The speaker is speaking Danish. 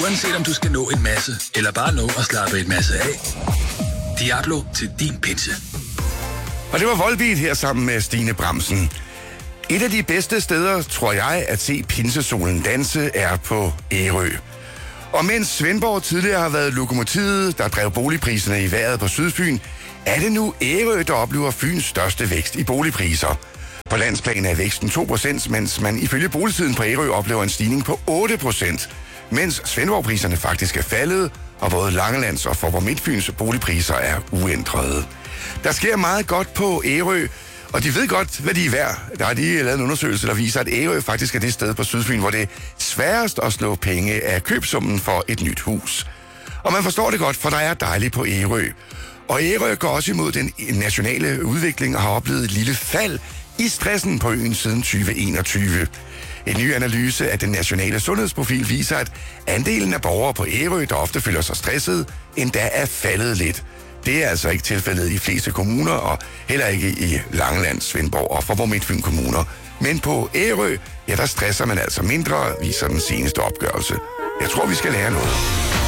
Uanset om du skal nå en masse, eller bare nå at slappe en masse af. Diablo til din pinse. Og det var Volbeat her sammen med Stine Bramsen. Et af de bedste steder, tror jeg, at se pinsesolen danse, er på Ærø. Og mens Svendborg tidligere har været lokomotivet, der drev boligpriserne i vejret på Sydfyn, er det nu Ærø, der oplever Fyns største vækst i boligpriser. På landsplan er væksten 2%, mens man ifølge Boligtiden på Ærø oplever en stigning på 8%, mens Svendborg-priserne faktisk er faldet, og både Langelands og Faaborg Midtfyns boligpriser er uændrede. Der sker meget godt på Ærø, og de ved godt, hvad de er værd. Der har de lavet en undersøgelse, der viser, at Ærø faktisk er det sted på Sydfyn, hvor det er sværest at slå penge af købsummen for et nyt hus. Og man forstår det godt, for der er dejligt på Ærø. Og Ærø går også imod den nationale udvikling og har oplevet et lille fald i stressen på øen siden 2021. En ny analyse af den nationale sundhedsprofil viser, at andelen af borgere på Ærø, der ofte føler sig stresset, endda er faldet lidt. Det er altså ikke tilfældet i fleste kommuner, og heller ikke i Langeland, Svendborg og Faaborg Midtfyn kommuner. Men på Ærø, ja, der stresser man altså mindre, viser den seneste opgørelse. Jeg tror, vi skal lære noget.